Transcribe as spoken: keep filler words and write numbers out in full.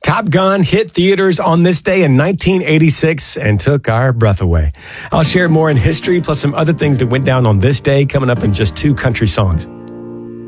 Top Gun hit theaters on this day in nineteen eighty-six and took our breath away. I'll share more in history, plus some other things that went down on this day coming up in just two country songs.